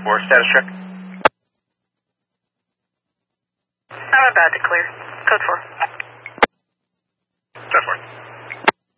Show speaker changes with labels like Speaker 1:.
Speaker 1: 4, status check.
Speaker 2: I'm about to clear. Code 4.